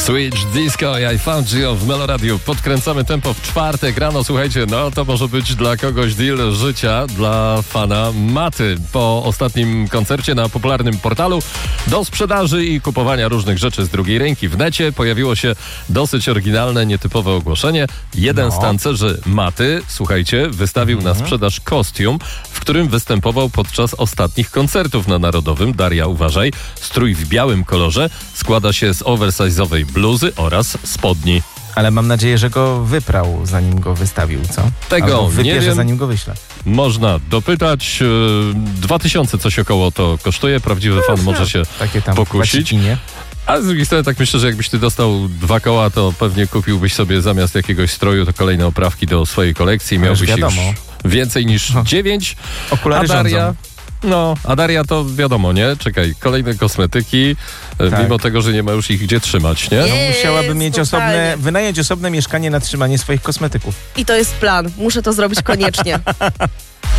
Switch Disco, I Found You w Meloradiu. Podkręcamy tempo w czwartek rano. Słuchajcie, no to może być dla kogoś deal życia, dla fana Maty. Po ostatnim koncercie na popularnym portalu do sprzedaży i kupowania różnych rzeczy z drugiej ręki w necie pojawiło się dosyć oryginalne, nietypowe ogłoszenie. Jeden z tancerzy Maty, słuchajcie, wystawił na sprzedaż kostium, w którym występował podczas ostatnich koncertów na Narodowym. Daria, uważaj, strój w białym kolorze składa się z oversize'owej bluzy oraz spodni. Ale mam nadzieję, że go wyprał, zanim go wystawił, co? Tego Albo wypierze, nie wiem. zanim go wyśle. Można dopytać. 2000 coś około to kosztuje. Prawdziwy fan może się Takie tam pokusić. nie? A z drugiej strony tak myślę, że jakbyś ty dostał 2 koła, to pewnie kupiłbyś sobie zamiast jakiegoś stroju to kolejne oprawki do swojej kolekcji. Miałbyś już więcej niż 9. Okulary rządzą. A Daria to wiadomo, nie? Czekaj, kolejne kosmetyki, mimo tego, że nie ma już ich gdzie trzymać, nie? No, musiałaby mieć wynająć osobne mieszkanie na trzymanie swoich kosmetyków. I to jest plan. Muszę to zrobić koniecznie.